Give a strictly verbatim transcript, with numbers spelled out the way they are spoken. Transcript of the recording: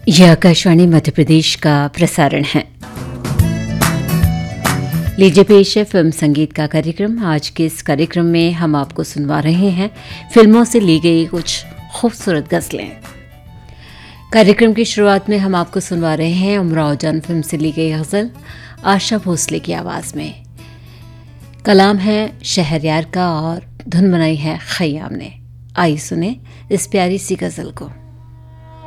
यह आकाशवाणी मध्य प्रदेश का प्रसारण है। लीजिए पेश है फिल्म संगीत का कार्यक्रम। आज के इस कार्यक्रम में हम आपको सुनवा रहे हैं फिल्मों से ली गई कुछ खूबसूरत गज़लें। कार्यक्रम की शुरुआत में हम आपको सुनवा रहे हैं उमराव जान फिल्म से ली गई गज़ल आशा भोसले की आवाज़ में। कलाम है शहरयार का और धुन बनाई है खयाम ने। आइए सुने इस प्यारी सी गज़ल को।